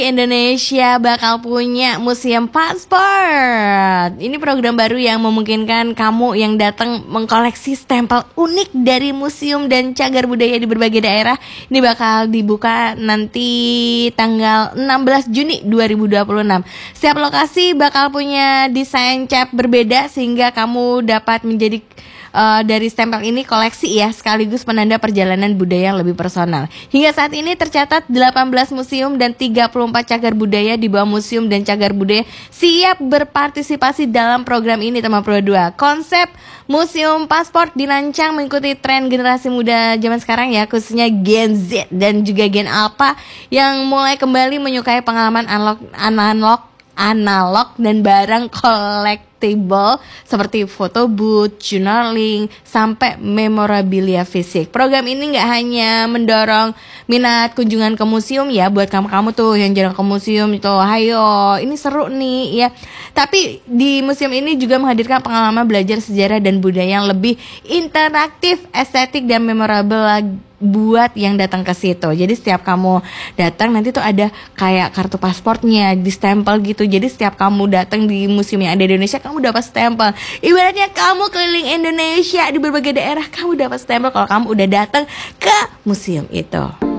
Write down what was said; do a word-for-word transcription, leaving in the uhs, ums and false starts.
Indonesia bakal punya museum paspor. Ini program baru yang memungkinkan kamu yang datang mengkoleksi stempel unik dari museum dan cagar budaya di berbagai daerah. Ini bakal dibuka nanti tanggal enam belas Juni dua ribu dua puluh enam. Setiap lokasi bakal punya desain cap berbeda sehingga kamu dapat menjadi Uh, dari stempel ini koleksi ya, sekaligus penanda perjalanan budaya yang lebih personal. Hingga saat ini tercatat delapan belas museum dan tiga puluh empat cagar budaya di bawah museum dan cagar budaya siap berpartisipasi dalam program ini, teman Pro dua. Konsep museum paspor dirancang mengikuti tren generasi muda zaman sekarang ya, khususnya Gen Z dan juga Gen Alpha yang mulai kembali menyukai pengalaman analog analog analog dan barang kolektif seperti foto booth, journaling, sampai memorabilia fisik. Program ini nggak hanya mendorong minat kunjungan ke museum ya, buat kamu-kamu tuh yang jarang ke museum itu, ayo, ini seru nih ya. Tapi di museum ini juga menghadirkan pengalaman belajar sejarah dan budaya yang lebih interaktif, estetik dan memorable buat yang datang ke situ. Jadi setiap kamu datang nanti tuh ada kayak kartu pasportnya di stempel gitu. Jadi setiap kamu datang di museum yang ada di Indonesia, kamu dapat stempel. Ibaratnya kamu keliling Indonesia di berbagai daerah, kamu dapat stempel kalau kamu udah datang ke museum itu.